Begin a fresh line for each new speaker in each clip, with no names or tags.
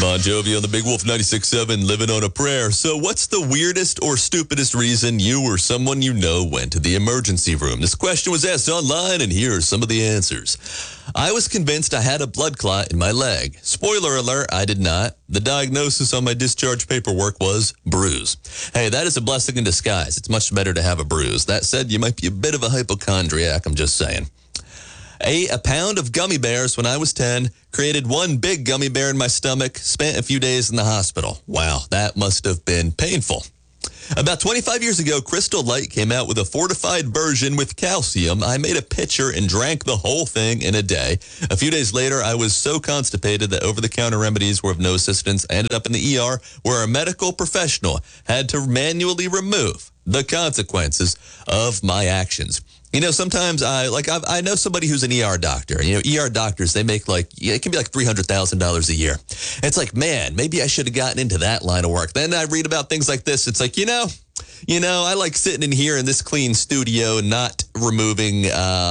Bon Jovi on the Big Wolf 96.7, living on a prayer. So what's the weirdest or stupidest reason you or someone you know went to the emergency room? This question was asked online, and here are some of the answers. I was convinced I had a blood clot in my leg. Spoiler alert, I did not. The diagnosis on my discharge paperwork was bruise. Hey, that is a blessing in disguise. It's much better to have a bruise. That said, you might be a bit of a hypochondriac, I'm just saying. Ate a pound of gummy bears when I was 10, created one big gummy bear in my stomach, spent a few days in the hospital. Wow, that must have been painful. About 25 years ago, Crystal Light came out with a fortified version with calcium. I made a pitcher and drank the whole thing in a day. A few days later, I was so constipated that over-the-counter remedies were of no assistance. I ended up in the ER where a medical professional had to manually remove the consequences of my actions. You know, sometimes I know somebody who's an ER doctor. You know, ER doctors, they make it can be like $300,000 a year. It's like, man, maybe I should have gotten into that line of work. Then I read about things like this. It's like, you know, I like sitting in here in this clean studio, not removing.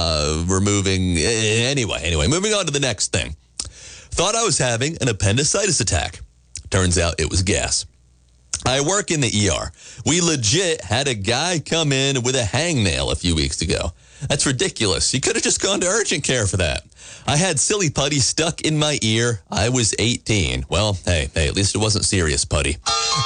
Anyway, moving on to the next thing. Thought I was having an appendicitis attack. Turns out it was gas. I work in the ER. We legit had a guy come in with a hangnail a few weeks ago. That's ridiculous. You could have just gone to urgent care for that. I had silly putty stuck in my ear. I was 18. Well, hey, at least it wasn't serious putty.